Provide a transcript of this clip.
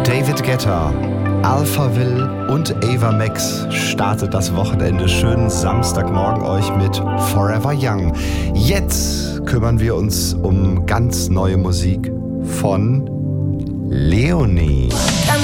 David Guetta, Alphaville und Ava Max startet das Wochenende. Schönen Samstagmorgen euch mit Forever Young. Jetzt kümmern wir uns um ganz neue Musik von Leonie. Got